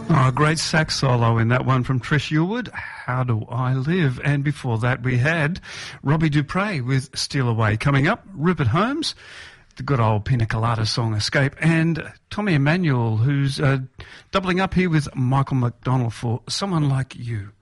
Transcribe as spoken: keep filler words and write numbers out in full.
Oh, great sax solo in that one from Trish Yearwood, How Do I Live? And before that we had Robbie Dupre with Steal Away. Coming up, Rupert Holmes, the good old Pina Colada song Escape, and Tommy Emmanuel, who's uh, doubling up here with Michael McDonald for Someone Like You.